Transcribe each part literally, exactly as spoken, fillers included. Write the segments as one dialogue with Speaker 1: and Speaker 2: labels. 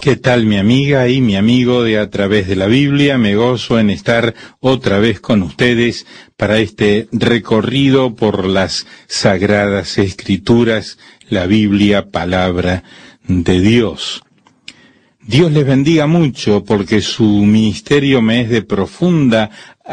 Speaker 1: ¿Qué tal, mi amiga y mi amigo de A Través de la Biblia? Me gozo en estar otra vez con ustedes para este recorrido por las Sagradas Escrituras, la Biblia, palabra de Dios. Dios les bendiga mucho porque su ministerio me es de profunda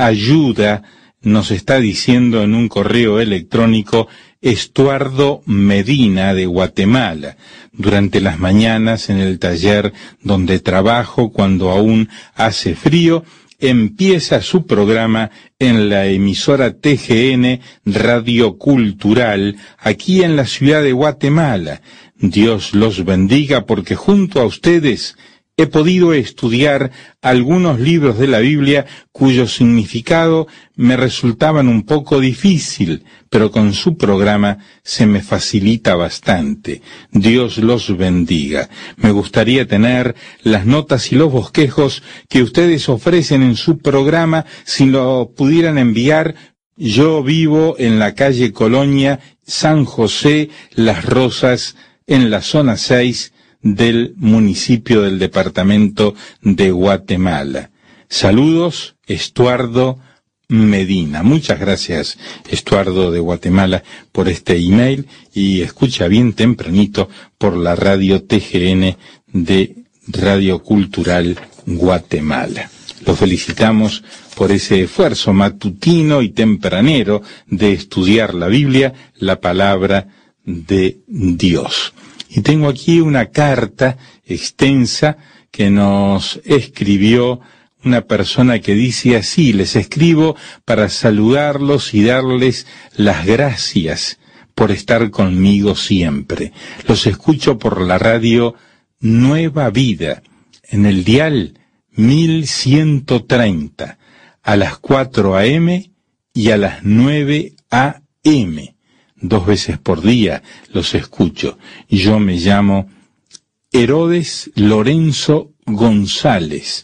Speaker 1: ayuda, nos está diciendo en un correo electrónico Estuardo Medina de Guatemala. Durante las mañanas en el taller donde trabajo, cuando aún hace frío, empieza su programa en la emisora T G N Radio Cultural, aquí en la ciudad de Guatemala. Dios los bendiga porque junto a ustedes he podido estudiar algunos libros de la Biblia cuyo significado me resultaban un poco difícil, pero con su programa se me facilita bastante. Dios los bendiga. Me gustaría tener las notas y los bosquejos que ustedes ofrecen en su programa, si lo pudieran enviar. Yo vivo en la calle Colonia, San José, Las Rosas, en la zona seis, del municipio del departamento de Guatemala. Saludos, Estuardo Medina. Muchas gracias, Estuardo de Guatemala, por este email, y escucha bien tempranito por la radio T G N de Radio Cultural Guatemala. Lo felicitamos por ese esfuerzo matutino y tempranero de estudiar la Biblia, la palabra de Dios. Y tengo aquí una carta extensa que nos escribió una persona que dice así: les escribo para saludarlos y darles las gracias por estar conmigo siempre. Los escucho por la radio Nueva Vida, en el dial mil ciento treinta, a las cuatro a eme y a las nueve a eme. Dos veces por día los escucho. Yo me llamo Herodes Lorenzo González,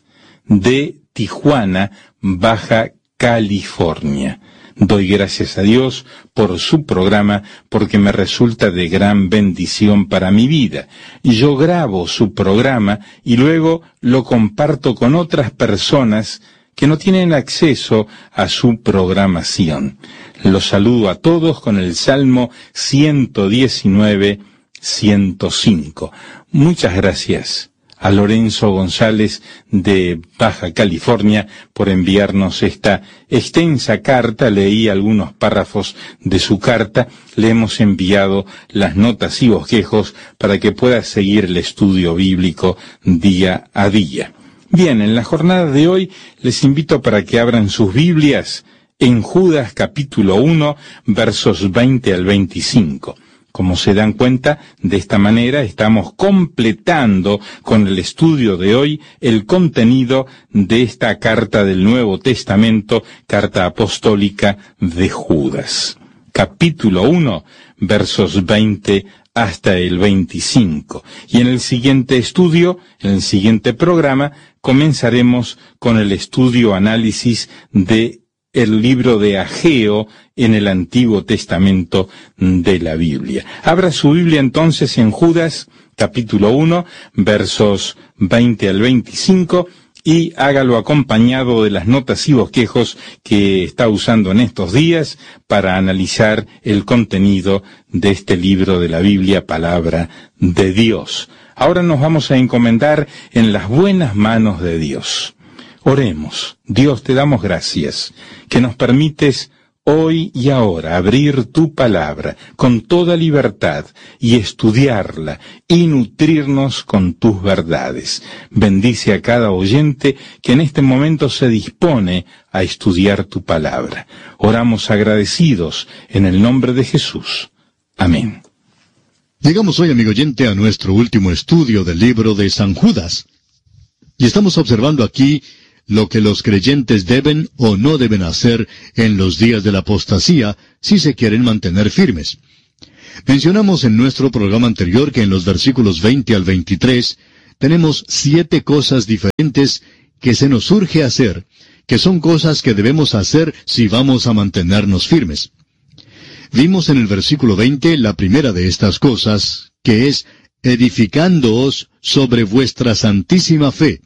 Speaker 1: de Tijuana, Baja California. Doy gracias a Dios por su programa porque me resulta de gran bendición para mi vida. Yo grabo su programa y luego lo comparto con otras personas que no tienen acceso a su programación. Los saludo a todos con el Salmo ciento diecinueve, ciento cinco. Muchas gracias a Lorenzo González de Baja California por enviarnos esta extensa carta. Leí algunos párrafos de su carta. Le hemos enviado las notas y bosquejos para que pueda seguir el estudio bíblico día a día. Bien, en la jornada de hoy les invito para que abran sus Biblias en Judas capítulo uno, versos veinte al veinticinco. Como se dan cuenta, de esta manera estamos completando con el estudio de hoy el contenido de esta carta del Nuevo Testamento, carta apostólica de Judas. Capítulo uno, versos veinte hasta el veinticinco. Y en el siguiente estudio, en el siguiente programa, comenzaremos con el estudio análisis de el libro de Ageo en el Antiguo Testamento de la Biblia. Abra su Biblia entonces en Judas, capítulo uno, versos veinte al veinticinco, y hágalo acompañado de las notas y bosquejos que está usando en estos días para analizar el contenido de este libro de la Biblia, palabra de Dios. Ahora nos vamos a encomendar en las buenas manos de Dios. Oremos. Dios, te damos gracias que nos permites hoy y ahora abrir tu palabra con toda libertad y estudiarla y nutrirnos con tus verdades. Bendice a cada oyente que en este momento se dispone a estudiar tu palabra. Oramos agradecidos en el nombre de Jesús. Amén.
Speaker 2: Llegamos hoy, amigo oyente, a nuestro último estudio del libro de San Judas. Y estamos observando aquí lo que los creyentes deben o no deben hacer en los días de la apostasía si se quieren mantener firmes. Mencionamos en nuestro programa anterior que en los versículos veinte al veintitrés tenemos siete cosas diferentes que se nos urge hacer, que son cosas que debemos hacer si vamos a mantenernos firmes. Vimos en el versículo veinte la primera de estas cosas, que es edificándoos sobre vuestra santísima fe.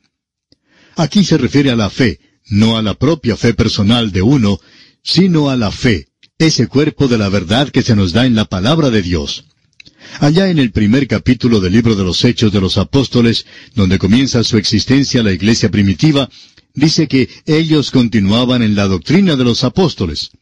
Speaker 2: Aquí se refiere a la fe, no a la propia fe personal de uno, sino a la fe, ese cuerpo de la verdad que se nos da en la palabra de Dios. Allá en el primer capítulo del libro de los Hechos de los Apóstoles, donde comienza su existencia la iglesia primitiva, dice que ellos continuaban en la doctrina de los apóstoles.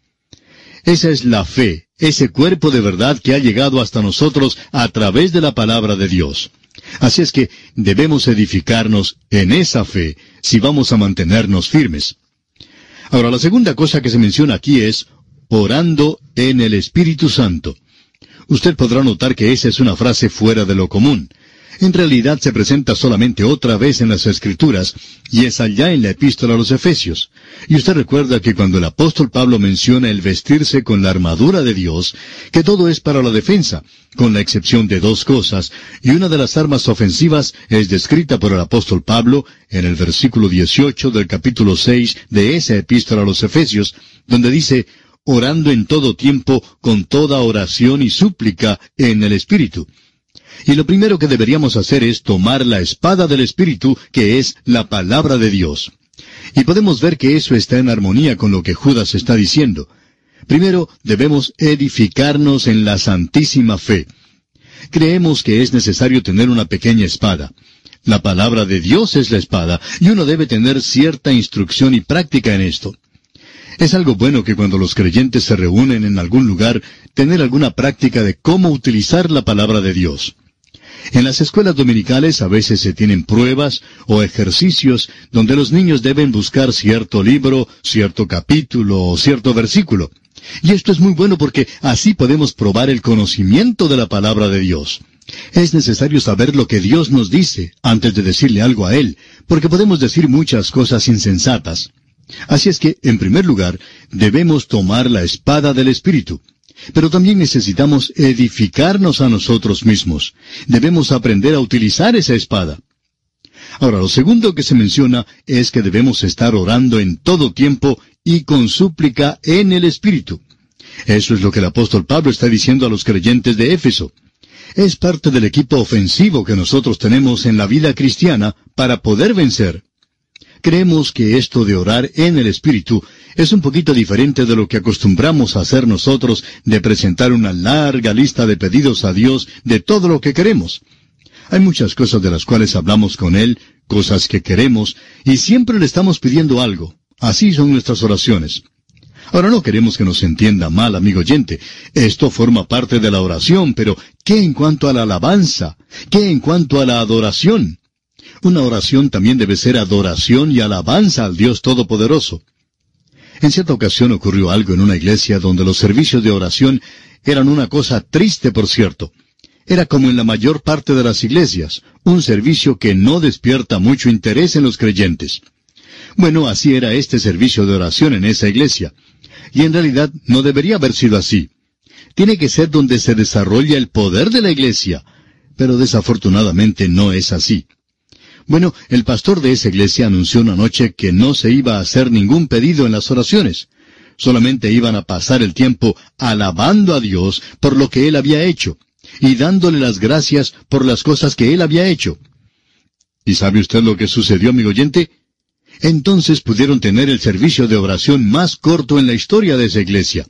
Speaker 2: Esa es la fe, ese cuerpo de verdad que ha llegado hasta nosotros a través de la palabra de Dios. Así es que debemos edificarnos en esa fe si vamos a mantenernos firmes. Ahora, la segunda cosa que se menciona aquí es orando en el Espíritu Santo. Usted podrá notar que esa es una frase fuera de lo común. En realidad se presenta solamente otra vez en las Escrituras, y es allá en la Epístola a los Efesios. Y usted recuerda que cuando el apóstol Pablo menciona el vestirse con la armadura de Dios, que todo es para la defensa, con la excepción de dos cosas, y una de las armas ofensivas es descrita por el apóstol Pablo en el versículo dieciocho del capítulo seis de esa Epístola a los Efesios, donde dice, orando en todo tiempo con toda oración y súplica en el Espíritu. Y lo primero que deberíamos hacer es tomar la espada del Espíritu, que es la palabra de Dios. Y podemos ver que eso está en armonía con lo que Judas está diciendo. Primero, debemos edificarnos en la santísima fe. Creemos que es necesario tener una pequeña espada. La palabra de Dios es la espada, y uno debe tener cierta instrucción y práctica en esto. Es algo bueno que cuando los creyentes se reúnen en algún lugar, tener alguna práctica de cómo utilizar la palabra de Dios. En las escuelas dominicales a veces se tienen pruebas o ejercicios donde los niños deben buscar cierto libro, cierto capítulo o cierto versículo. Y esto es muy bueno porque así podemos probar el conocimiento de la palabra de Dios. Es necesario saber lo que Dios nos dice antes de decirle algo a Él, porque podemos decir muchas cosas insensatas. Así es que, en primer lugar, debemos tomar la espada del Espíritu. Pero también necesitamos edificarnos a nosotros mismos. Debemos aprender a utilizar esa espada. Ahora, lo segundo que se menciona es que debemos estar orando en todo tiempo y con súplica en el Espíritu. Eso es lo que el apóstol Pablo está diciendo a los creyentes de Éfeso. Es parte del equipo ofensivo que nosotros tenemos en la vida cristiana para poder vencer. Creemos que esto de orar en el Espíritu es un poquito diferente de lo que acostumbramos a hacer nosotros, de presentar una larga lista de pedidos a Dios de todo lo que queremos. Hay muchas cosas de las cuales hablamos con Él, cosas que queremos, y siempre le estamos pidiendo algo. Así son nuestras oraciones. Ahora no queremos que nos entienda mal, amigo oyente. Esto forma parte de la oración, pero ¿qué en cuanto a la alabanza? ¿Qué en cuanto a la adoración? Una oración también debe ser adoración y alabanza al Dios Todopoderoso. En cierta ocasión ocurrió algo en una iglesia donde los servicios de oración eran una cosa triste, por cierto. Era como en la mayor parte de las iglesias, un servicio que no despierta mucho interés en los creyentes. Bueno, así era este servicio de oración en esa iglesia. Y en realidad no debería haber sido así. Tiene que ser donde se desarrolla el poder de la iglesia. Pero desafortunadamente no es así. Bueno, el pastor de esa iglesia anunció una noche que no se iba a hacer ningún pedido en las oraciones. Solamente iban a pasar el tiempo alabando a Dios por lo que Él había hecho, y dándole las gracias por las cosas que Él había hecho. ¿Y sabe usted lo que sucedió, amigo oyente? Entonces pudieron tener el servicio de oración más corto en la historia de esa iglesia.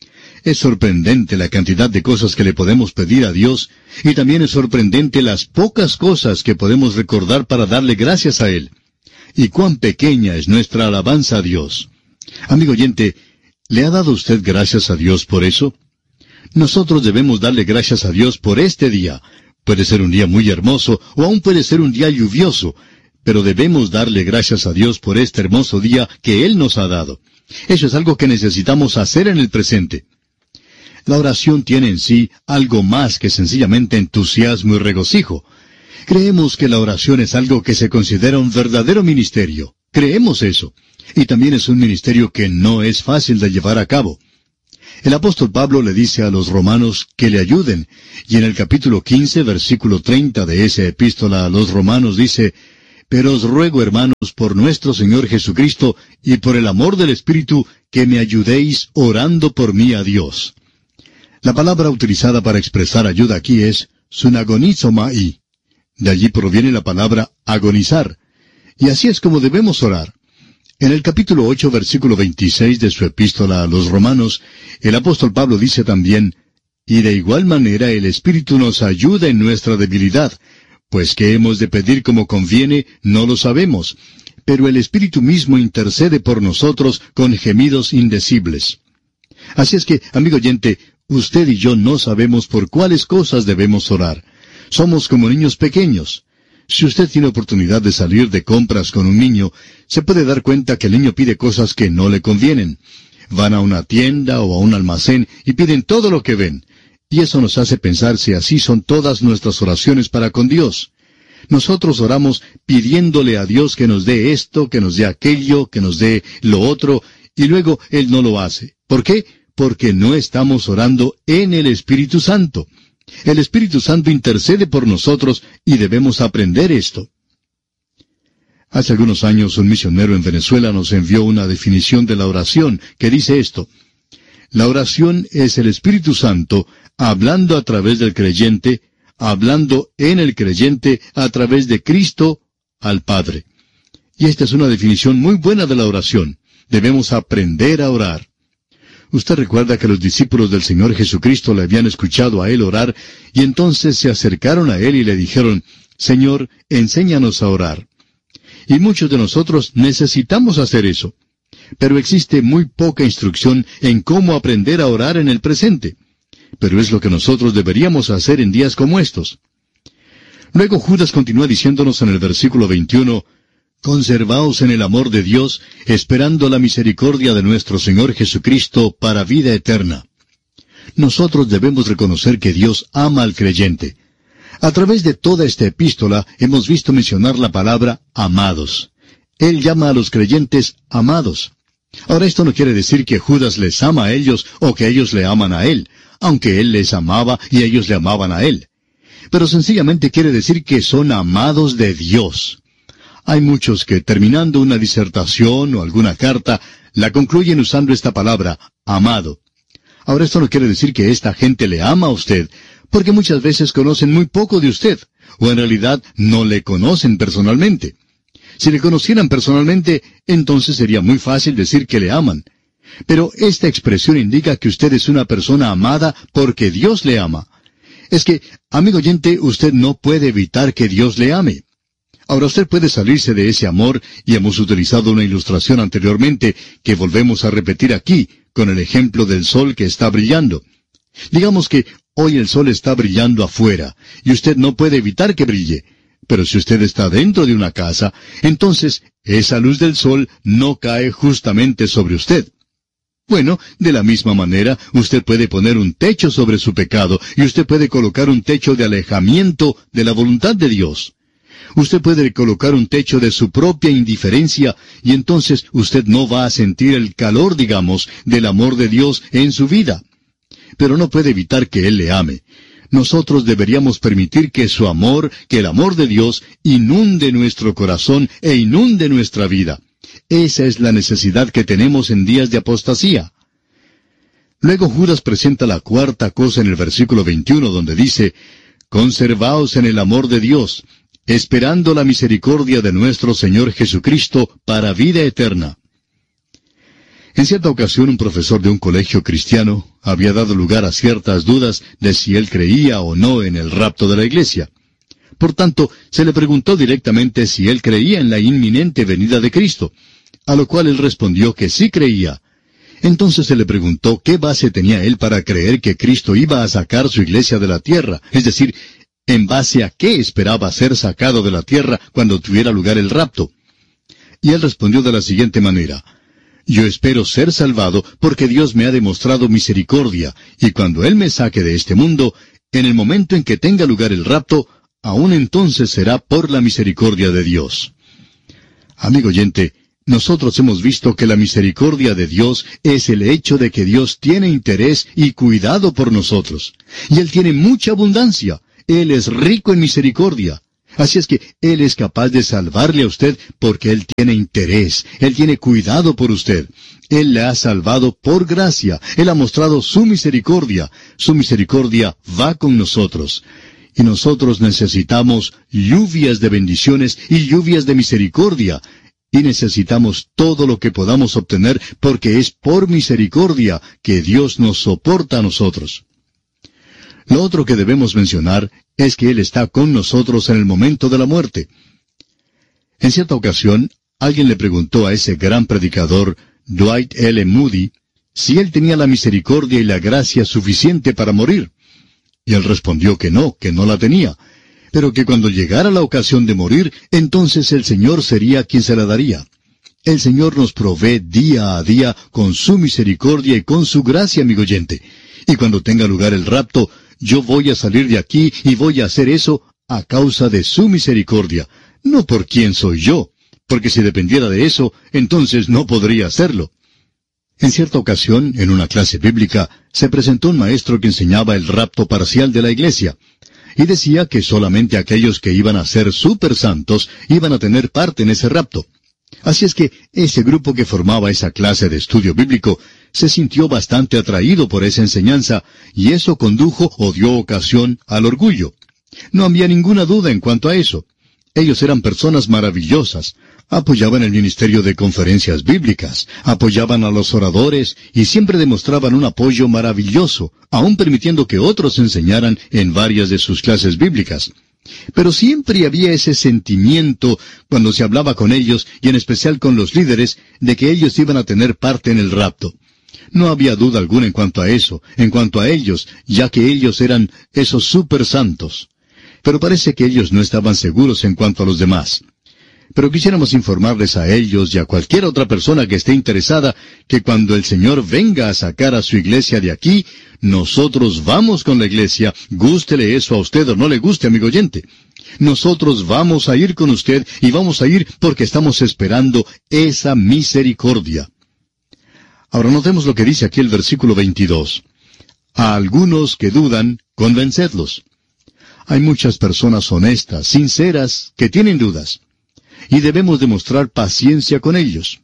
Speaker 2: Es sorprendente la cantidad de cosas que le podemos pedir a Dios, y también es sorprendente las pocas cosas que podemos recordar para darle gracias a Él. Y cuán pequeña es nuestra alabanza a Dios. Amigo oyente, ¿le ha dado usted gracias a Dios por eso? Nosotros debemos darle gracias a Dios por este día. Puede ser un día muy hermoso, o aún puede ser un día lluvioso, pero debemos darle gracias a Dios por este hermoso día que Él nos ha dado. Eso es algo que necesitamos hacer en el presente. La oración tiene en sí algo más que sencillamente entusiasmo y regocijo. Creemos que la oración es algo que se considera un verdadero ministerio. Creemos eso. Y también es un ministerio que no es fácil de llevar a cabo. El apóstol Pablo le dice a los romanos que le ayuden, y en el capítulo quince, versículo treinta de esa epístola a los romanos dice, «Pero os ruego, hermanos, por nuestro Señor Jesucristo y por el amor del Espíritu, que me ayudéis orando por mí a Dios». La palabra utilizada para expresar ayuda aquí es sunagonizomai, De allí proviene la palabra agonizar. Y así es como debemos orar. En el capítulo ocho, versículo veintiséis de su epístola a los Romanos, el apóstol Pablo dice también, y de igual manera el Espíritu nos ayuda en nuestra debilidad, pues que hemos de pedir como conviene, no lo sabemos, pero el Espíritu mismo intercede por nosotros con gemidos indecibles. Así es que, amigo oyente, usted y yo no sabemos por cuáles cosas debemos orar. Somos como niños pequeños. Si usted tiene oportunidad de salir de compras con un niño, se puede dar cuenta que el niño pide cosas que no le convienen. Van a una tienda o a un almacén y piden todo lo que ven. Y eso nos hace pensar si así son todas nuestras oraciones para con Dios. Nosotros oramos pidiéndole a Dios que nos dé esto, que nos dé aquello, que nos dé lo otro, y luego Él no lo hace. ¿Por qué? Porque no estamos orando en el Espíritu Santo. El Espíritu Santo intercede por nosotros y debemos aprender esto. Hace algunos años un misionero en Venezuela nos envió una definición de la oración que dice esto: la oración es el Espíritu Santo hablando a través del creyente, hablando en el creyente a través de Cristo al Padre. Y esta es una definición muy buena de la oración. Debemos aprender a orar. Usted recuerda que los discípulos del Señor Jesucristo le habían escuchado a Él orar, y entonces se acercaron a Él y le dijeron, Señor, enséñanos a orar. Y muchos de nosotros necesitamos hacer eso. Pero existe muy poca instrucción en cómo aprender a orar en el presente. Pero es lo que nosotros deberíamos hacer en días como estos. Luego Judas continúa diciéndonos en el versículo veintiuno, Conservaos en el amor de Dios, esperando la misericordia de nuestro Señor Jesucristo para vida eterna. Nosotros debemos reconocer que Dios ama al creyente. A través de toda esta epístola hemos visto mencionar la palabra amados. Él llama a los creyentes amados. Ahora esto no quiere decir que Judas les ama a ellos o que ellos le aman a él, aunque él les amaba y ellos le amaban a él. Pero sencillamente quiere decir que son amados de Dios. Hay muchos que terminando una disertación o alguna carta, la concluyen usando esta palabra, amado. Ahora esto no quiere decir que esta gente le ama a usted, porque muchas veces conocen muy poco de usted, o en realidad no le conocen personalmente. Si le conocieran personalmente, entonces sería muy fácil decir que le aman. Pero esta expresión indica que usted es una persona amada porque Dios le ama. Es que, amigo oyente, usted no puede evitar que Dios le ame. Ahora usted puede salirse de ese amor, y hemos utilizado una ilustración anteriormente que volvemos a repetir aquí, con el ejemplo del sol que está brillando. Digamos que hoy el sol está brillando afuera, y usted no puede evitar que brille. Pero si usted está dentro de una casa, entonces esa luz del sol no cae justamente sobre usted. Bueno, de la misma manera, usted puede poner un techo sobre su pecado, y usted puede colocar un techo de alejamiento de la voluntad de Dios. Usted puede colocar un techo de su propia indiferencia, y entonces usted no va a sentir el calor, digamos, del amor de Dios en su vida. Pero no puede evitar que Él le ame. Nosotros deberíamos permitir que su amor, que el amor de Dios, inunde nuestro corazón e inunde nuestra vida. Esa es la necesidad que tenemos en días de apostasía. Luego Judas presenta la cuarta cosa en el versículo veintiuno, donde dice, Conservaos en el amor de Dios, esperando la misericordia de nuestro Señor Jesucristo para vida eterna. En cierta ocasión un profesor de un colegio cristiano había dado lugar a ciertas dudas de si él creía o no en el rapto de la iglesia. Por tanto, se le preguntó directamente si él creía en la inminente venida de Cristo, a lo cual él respondió que sí creía. Entonces se le preguntó qué base tenía él para creer que Cristo iba a sacar su iglesia de la tierra, es decir, en base a qué esperaba ser sacado de la tierra cuando tuviera lugar el rapto. Y él respondió de la siguiente manera, Yo espero ser salvado porque Dios me ha demostrado misericordia, y cuando Él me saque de este mundo, en el momento en que tenga lugar el rapto, aún entonces será por la misericordia de Dios. Amigo oyente, nosotros hemos visto que la misericordia de Dios es el hecho de que Dios tiene interés y cuidado por nosotros. Y Él tiene mucha abundancia. Él es rico en misericordia. Así es que Él es capaz de salvarle a usted porque Él tiene interés, Él tiene cuidado por usted. Él le ha salvado por gracia, Él ha mostrado su misericordia. Su misericordia va con nosotros. Y nosotros necesitamos lluvias de bendiciones y lluvias de misericordia. Y necesitamos todo lo que podamos obtener, porque es por misericordia que Dios nos soporta a nosotros. Lo otro que debemos mencionar es que Él está con nosotros en el momento de la muerte. En cierta ocasión, alguien le preguntó a ese gran predicador, Dwight L. Moody, si él tenía la misericordia y la gracia suficiente para morir. Y él respondió que no, que no la tenía, pero que cuando llegara la ocasión de morir, entonces el Señor sería quien se la daría. El Señor nos provee día a día con su misericordia y con su gracia, amigo oyente. Y cuando tenga lugar el rapto, yo voy a salir de aquí y voy a hacer eso a causa de su misericordia, no por quién soy yo, porque si dependiera de eso, entonces no podría hacerlo. En cierta ocasión, en una clase bíblica, se presentó un maestro que enseñaba el rapto parcial de la iglesia, y decía que solamente aquellos que iban a ser super santos iban a tener parte en ese rapto. Así es que ese grupo que formaba esa clase de estudio bíblico se sintió bastante atraído por esa enseñanza, y eso condujo o dio ocasión al orgullo. No había ninguna duda en cuanto a eso. Ellos eran personas maravillosas, apoyaban el ministerio de conferencias bíblicas, apoyaban a los oradores y siempre demostraban un apoyo maravilloso, aun permitiendo que otros enseñaran en varias de sus clases bíblicas. Pero siempre había ese sentimiento cuando se hablaba con ellos, y en especial con los líderes, de que ellos iban a tener parte en el rapto. No había duda alguna en cuanto a eso, en cuanto a ellos, ya que ellos eran esos super santos. Pero parece que ellos no estaban seguros en cuanto a los demás. Pero quisiéramos informarles a ellos y a cualquier otra persona que esté interesada que cuando el Señor venga a sacar a su iglesia de aquí, nosotros vamos con la iglesia, gústele eso a usted o no le guste, amigo oyente. Nosotros vamos a ir con usted y vamos a ir porque estamos esperando esa misericordia. Ahora notemos lo que dice aquí el versículo veintidós. A algunos que dudan, convencedlos. Hay muchas personas honestas, sinceras, que tienen dudas, y debemos demostrar paciencia con ellos.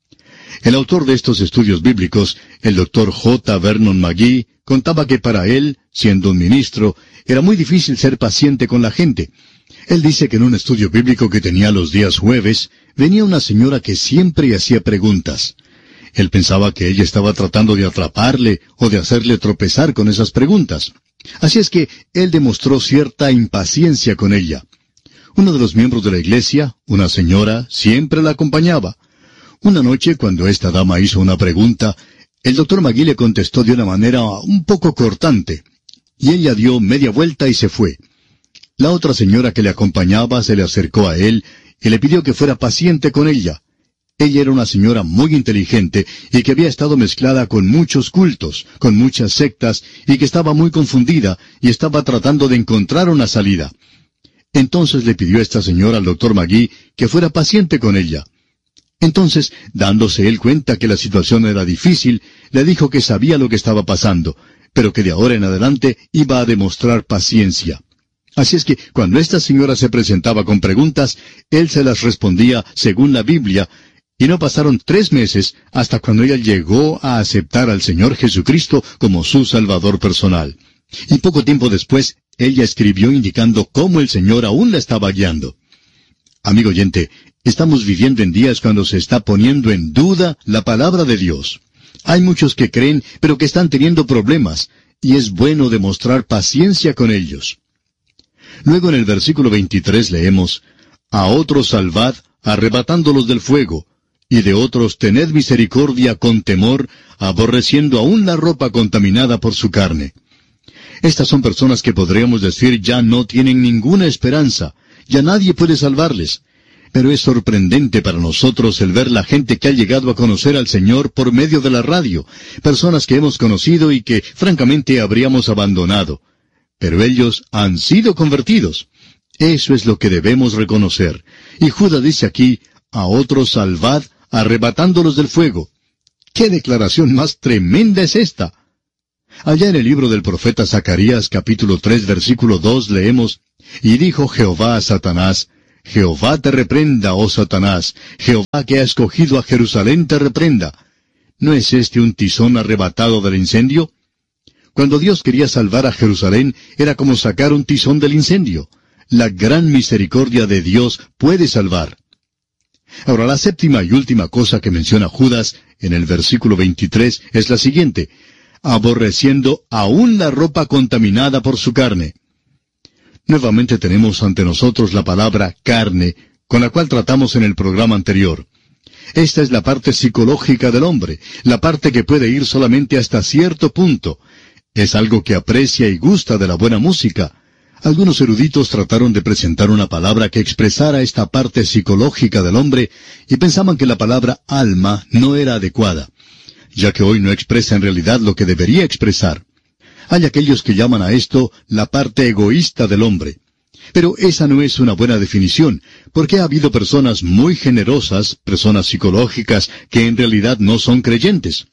Speaker 2: El autor de estos estudios bíblicos, el doctor J. Vernon McGee, contaba que para él, siendo un ministro, era muy difícil ser paciente con la gente. Él dice que en un estudio bíblico que tenía los días jueves, venía una señora que siempre hacía preguntas. Él pensaba que ella estaba tratando de atraparle o de hacerle tropezar con esas preguntas. Así es que él demostró cierta impaciencia con ella. Uno de los miembros de la iglesia, una señora, siempre la acompañaba. Una noche, cuando esta dama hizo una pregunta, el doctor McGee le contestó de una manera un poco cortante, y ella dio media vuelta y se fue. La otra señora que le acompañaba se le acercó a él y le pidió que fuera paciente con ella. Ella era una señora muy inteligente y que había estado mezclada con muchos cultos, con muchas sectas, y que estaba muy confundida y estaba tratando de encontrar una salida. Entonces le pidió esta señora al doctor McGee que fuera paciente con ella. Entonces, dándose él cuenta que la situación era difícil, le dijo que sabía lo que estaba pasando, pero que de ahora en adelante iba a demostrar paciencia. Así es que, cuando esta señora se presentaba con preguntas, él se las respondía según la Biblia, y no pasaron tres meses hasta cuando ella llegó a aceptar al Señor Jesucristo como su Salvador personal. Y poco tiempo después, ella escribió indicando cómo el Señor aún la estaba guiando. Amigo oyente, estamos viviendo en días cuando se está poniendo en duda la palabra de Dios. Hay muchos que creen, pero que están teniendo problemas, y es bueno demostrar paciencia con ellos. Luego en el versículo veintitrés leemos, A otros salvad, arrebatándolos del fuego, y de otros tened misericordia con temor, aborreciendo aún la ropa contaminada por su carne. Estas son personas que podríamos decir ya no tienen ninguna esperanza, ya nadie puede salvarles. Pero es sorprendente para nosotros el ver la gente que ha llegado a conocer al Señor por medio de la radio, personas que hemos conocido y que francamente habríamos abandonado. Pero ellos han sido convertidos. Eso es lo que debemos reconocer. Y Judas dice aquí, a otros salvad, arrebatándolos del fuego. ¿Qué declaración más tremenda es esta? Allá en el libro del profeta Zacarías, capítulo tres, versículo dos, leemos, Y dijo Jehová a Satanás, Jehová te reprenda, oh Satanás, Jehová que ha escogido a Jerusalén te reprenda. ¿No es este un tizón arrebatado del incendio? Cuando Dios quería salvar a Jerusalén, era como sacar un tizón del incendio. La gran misericordia de Dios puede salvar. Ahora, la séptima y última cosa que menciona Judas en el versículo veintitrés es la siguiente: aborreciendo aún la ropa contaminada por su carne. Nuevamente tenemos ante nosotros la palabra carne, con la cual tratamos en el programa anterior. Esta es la parte psicológica del hombre, la parte que puede ir solamente hasta cierto punto. Es algo que aprecia y gusta de la buena música. Algunos eruditos trataron de presentar una palabra que expresara esta parte psicológica del hombre y pensaban que la palabra alma no era adecuada, ya que hoy no expresa en realidad lo que debería expresar. Hay aquellos que llaman a esto la parte egoísta del hombre. Pero esa no es una buena definición, porque ha habido personas muy generosas, personas psicológicas, que en realidad no son creyentes.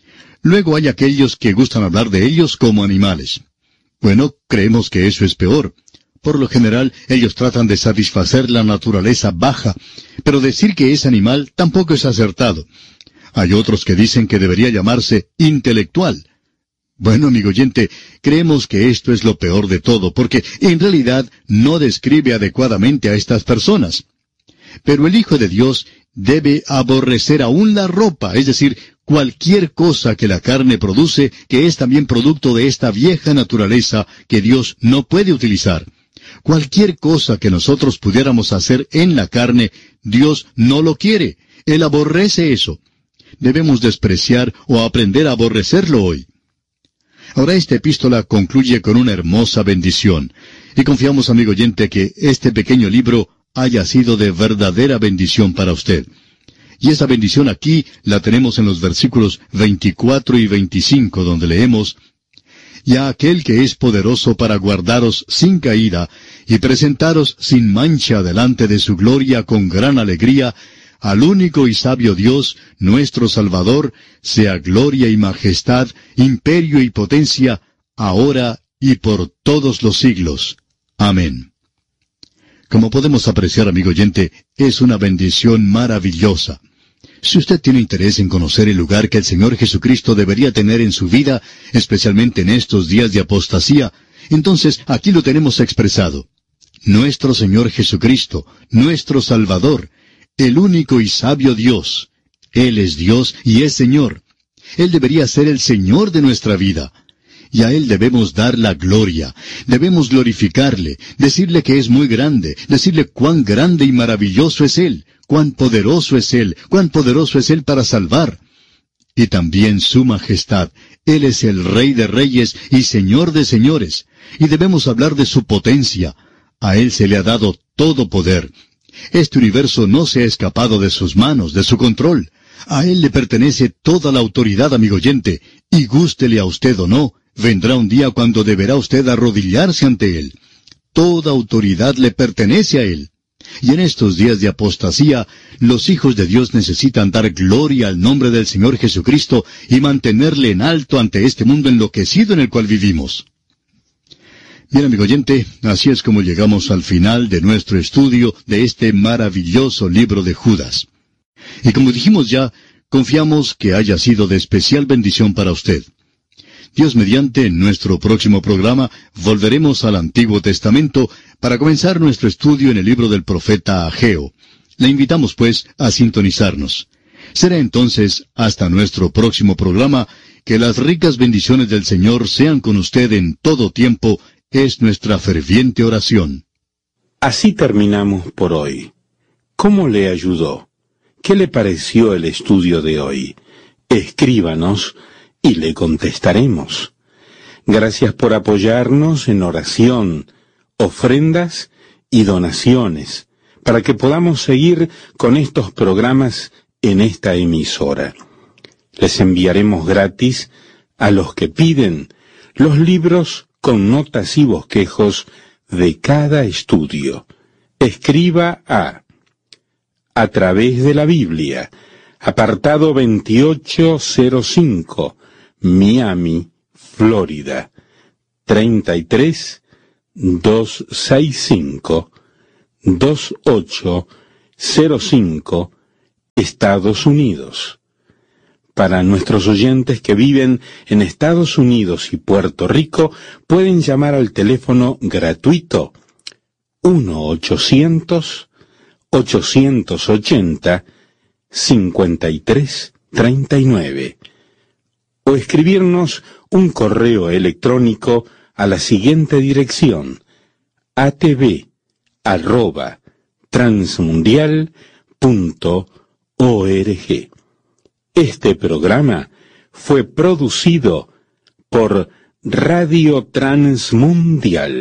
Speaker 2: Luego hay aquellos que gustan hablar de ellos como animales. Bueno, creemos que eso es peor. Por lo general, ellos tratan de satisfacer la naturaleza baja, pero decir que es animal tampoco es acertado. Hay otros que dicen que debería llamarse intelectual. Bueno, amigo oyente, creemos que esto es lo peor de todo, porque en realidad no describe adecuadamente a estas personas. Pero el Hijo de Dios debe aborrecer aún la ropa, es decir, cualquier cosa que la carne produce, que es también producto de esta vieja naturaleza que Dios no puede utilizar. Cualquier cosa que nosotros pudiéramos hacer en la carne, Dios no lo quiere. Él aborrece eso. Debemos despreciar o aprender a aborrecerlo hoy. Ahora esta epístola concluye con una hermosa bendición, y confiamos, amigo oyente, que este pequeño libro haya sido de verdadera bendición para usted. Y esa bendición aquí la tenemos en los versículos veinticuatro y veinticinco, donde leemos: y a aquel que es poderoso para guardaros sin caída, y presentaros sin mancha delante de su gloria con gran alegría, al único y sabio Dios, nuestro Salvador, sea gloria y majestad, imperio y potencia, ahora y por todos los siglos. Amén. Como podemos apreciar, amigo oyente, es una bendición maravillosa. Si usted tiene interés en conocer el lugar que el Señor Jesucristo debería tener en su vida, especialmente en estos días de apostasía, entonces aquí lo tenemos expresado. Nuestro Señor Jesucristo, nuestro Salvador, el único y sabio Dios. Él es Dios y es Señor. Él debería ser el Señor de nuestra vida. Y a Él debemos dar la gloria. Debemos glorificarle, decirle que es muy grande, decirle cuán grande y maravilloso es Él, cuán poderoso es Él, cuán poderoso es Él para salvar. Y también su majestad. Él es el Rey de reyes y Señor de señores. Y debemos hablar de su potencia. A Él se le ha dado todo poder. Este universo no se ha escapado de sus manos, de su control. A Él le pertenece toda la autoridad, amigo oyente, y gústele a usted o no, vendrá un día cuando deberá usted arrodillarse ante Él. Toda autoridad le pertenece a Él. Y en estos días de apostasía, los hijos de Dios necesitan dar gloria al nombre del Señor Jesucristo y mantenerle en alto ante este mundo enloquecido en el cual vivimos. Bien, amigo oyente, así es como llegamos al final de nuestro estudio de este maravilloso libro de Judas. Y como dijimos ya, confiamos que haya sido de especial bendición para usted. Dios mediante, en nuestro próximo programa, volveremos al Antiguo Testamento para comenzar nuestro estudio en el libro del profeta Ageo. Le invitamos, pues, a sintonizarnos. Será entonces, hasta nuestro próximo programa, que las ricas bendiciones del Señor sean con usted en todo tiempo. Es nuestra ferviente oración.
Speaker 1: Así terminamos por hoy. ¿Cómo le ayudó? ¿Qué le pareció el estudio de hoy? Escríbanos y le contestaremos. Gracias por apoyarnos en oración, ofrendas y donaciones, para que podamos seguir con estos programas en esta emisora. Les enviaremos gratis a los que piden los libros con notas y bosquejos de cada estudio. Escriba a A través de la Biblia, apartado veintiocho cero cinco, Miami, Florida, treinta y tres doscientos sesenta y cinco, veintiocho cero cinco, Estados Unidos. Para nuestros oyentes que viven en Estados Unidos y Puerto Rico, pueden llamar al teléfono gratuito uno ochocientos, ochocientos ochenta, cincuenta y tres treinta y nueve o escribirnos un correo electrónico a la siguiente dirección: a t v arroba transmundial punto org. Este programa fue producido por Radio Transmundial.